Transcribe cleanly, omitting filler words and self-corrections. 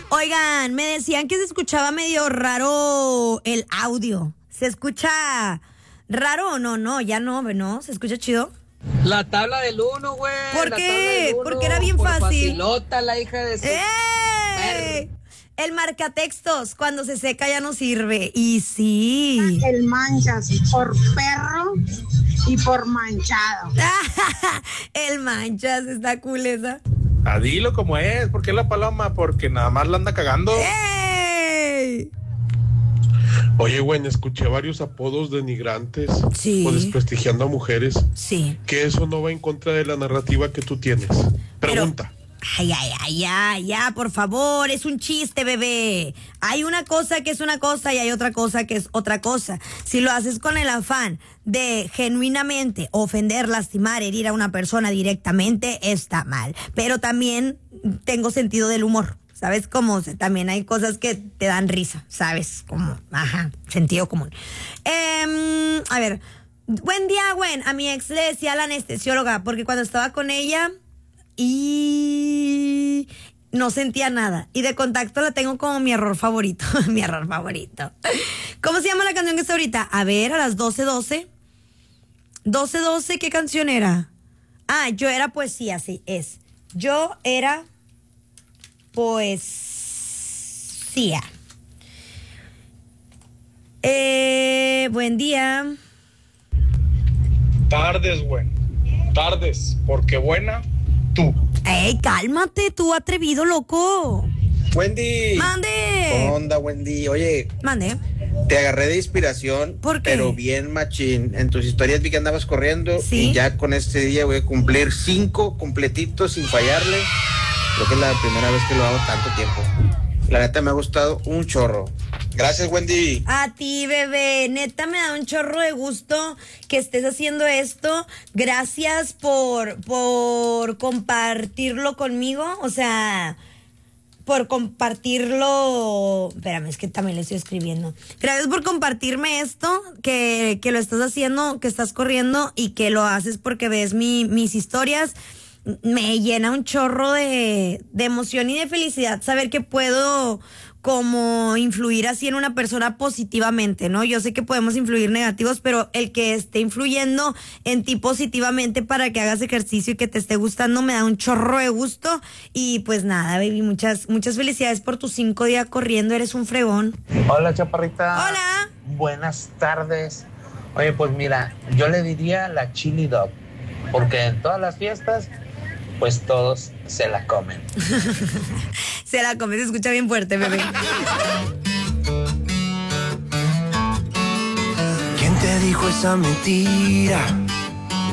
Oigan, me decían que se escuchaba medio raro el audio. ¿Se escucha raro o no? No, ya no, ¿no? ¿Se escucha chido? La tabla del 1, güey. ¿Por la qué? tabla del uno, Porque era bien por fácil. Facilota, la hija de su... ¡Ey! El marcatextos, cuando se seca ya no sirve. Y sí. El manchas por perro y por manchado. El manchas, está cool esa. Dilo como es, ¿por qué la paloma? Porque nada más la anda cagando. ¡Ey! Oye, güey, escuché varios apodos denigrantes Sí. o desprestigiando a mujeres. Sí. Que eso no va en contra de la narrativa que tú tienes. Pregunta. Ya, por favor, es un chiste, bebé. Hay una cosa que es una cosa y hay otra cosa que es otra cosa. Si lo haces con el afán de genuinamente ofender, lastimar, herir a una persona directamente, está mal. Pero también tengo sentido del humor. ¿Sabes cómo? También hay cosas que te dan risa, ¿sabes? Como, sentido común. A ver, buen día, Gwen. A mi ex le decía la anestesióloga, porque cuando estaba con ella y no sentía nada. Y de contacto la tengo como mi error favorito. Mi error favorito. ¿Cómo se llama la canción que está ahorita? A ver, a las 12:12. 12:12, ¿qué canción era? Yo era poesía, sí, es. Yo era poesía. Buen día. Tardes, güey. Tardes, porque buena, tú. ¡Ey, cálmate, tú atrevido, loco! Wendy. ¡Mande! ¿Cómo onda, Wendy? Oye, Mande. te agarré de inspiración, ¿Por qué? pero bien machín. En tus historias vi que andabas corriendo. ¿Sí? Y ya con este día voy a cumplir 5 completitos sin fallarle. Creo que es la primera vez que lo hago tanto tiempo. La neta me ha gustado un chorro. Gracias, Wendy. A ti, bebé. Neta, me da un chorro de gusto que estés haciendo esto. Gracias por compartirlo conmigo. O sea, por compartirlo. Espérame, es que también le estoy escribiendo. Gracias por compartirme esto, que lo estás haciendo, que estás corriendo y que lo haces porque ves mis historias. Me llena un chorro de emoción y de felicidad saber que puedo como influir así en una persona positivamente, ¿no? Yo sé que podemos influir negativos, pero el que esté influyendo en ti positivamente para que hagas ejercicio y que te esté gustando me da un chorro de gusto. Y pues nada, baby, muchas felicidades por tus 5 días corriendo, eres un fregón. Hola, chaparrita. Hola. Buenas tardes. Oye, pues mira, yo le diría la chili dog, porque en todas las fiestas pues todos se la comen. Se la come, se escucha bien fuerte, bebé. ¿Quién te dijo esa mentira?